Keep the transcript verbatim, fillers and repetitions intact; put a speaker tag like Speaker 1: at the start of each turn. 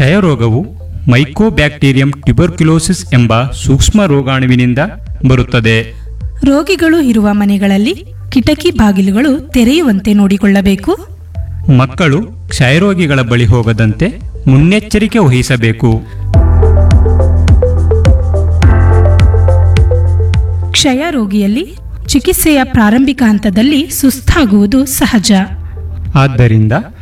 Speaker 1: ಕ್ಷಯರೋಗವು mycobacterium tuberculosis ಎಂಬ ಸೂಕ್ಷ್ಮ ರೋಗಾಣುವಿನಿಂದ ಬರುತ್ತದೆ.
Speaker 2: ರೋಗಿಗಳು ಇರುವ ಮನೆಗಳಲ್ಲಿ ಕಿಟಕಿ ಬಾಗಿಲುಗಳು ತೆರೆಯುವಂತೆ ನೋಡಿಕೊಳ್ಳಬೇಕು.
Speaker 1: ಮಕ್ಕಳು ಕ್ಷಯರೋಗಿಗಳ ಬಳಿ ಹೋಗದಂತೆ ಮುನ್ನೆಚ್ಚರಿಕೆ ವಹಿಸಬೇಕು.
Speaker 2: ಕ್ಷಯ ರೋಗಿಯಲ್ಲಿ ಚಿಕಿತ್ಸೆಯ ಪ್ರಾರಂಭಿಕ ಹಂತದಲ್ಲಿ ಸುಸ್ತಾಗುವುದು ಸಹಜ.
Speaker 1: ಆದ್ದರಿಂದ